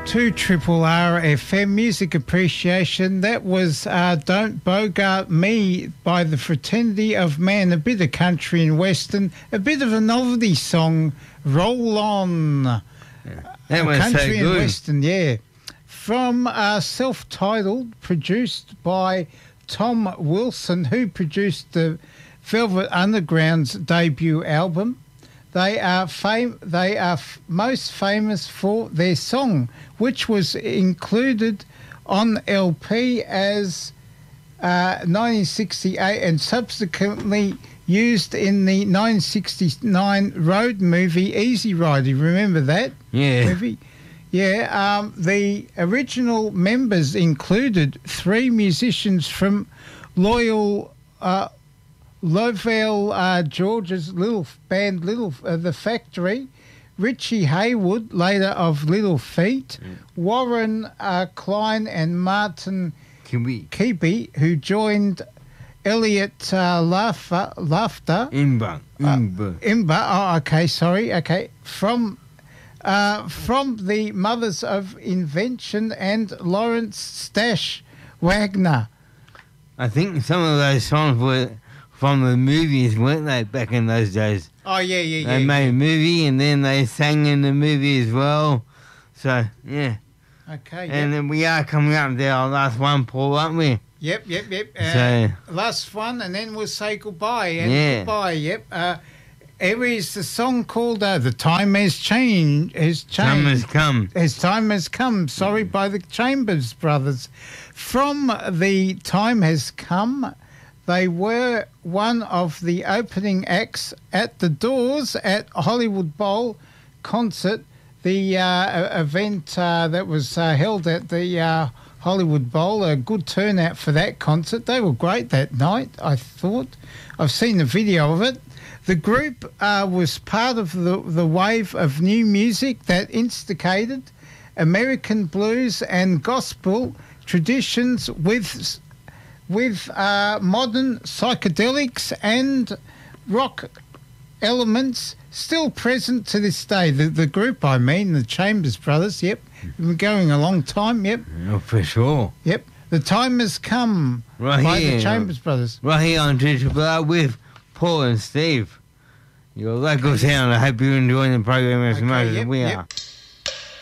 to Triple R FM Music Appreciation. That was Don't Bogart Me by the Fraternity of Man, a bit of country and western, a bit of a novelty song, Roll On. Yeah. That was country so and good. western, yeah. From self-titled, produced by Tom Wilson, who produced the Velvet Underground's debut album. They are most famous for their song, which was included on LP as 1968 and subsequently used in the 1969 road movie Easy Rider. You remember that movie? Yeah. The original members included 3 musicians from Loyal Lovell George's little band, The Factory, Richie Haywood, later of Little Feat, Warren Klein and Martin Keeby, who joined Elliot Laughter. Imber. Oh, okay, sorry. Okay, from the Mothers of Invention and Lawrence Stash Wagner. I think some of those songs were from the movies, weren't they, back in those days? Oh, yeah. They made a movie and then they sang in the movie as well. So, yeah. Okay. And then we are coming up to our last one, Paul, aren't we? Yep. So, Last one, and then we'll say goodbye. And Yeah. Goodbye, yep. Here is the song called The Time Has Changed. time has come. As Time Has Come, sorry, by the Chambers Brothers. From The Time Has Come, they were one of the opening acts at the Doors at Hollywood Bowl concert, the event that was held at the Hollywood Bowl. A good turnout for that concert. They were great that night, I thought. I've seen the video of it. The group was part of the wave of new music that instigated American blues and gospel traditions with modern psychedelics and rock elements still present to this day. The group, I mean, the Chambers Brothers, yep. Been going a long time, yep. Oh, for sure. Yep. The Time Has Come Right by here. the Chambers Brothers. Right here on Triple R with Paul and Steve. Your local sound. I hope you're enjoying the program as much as we are.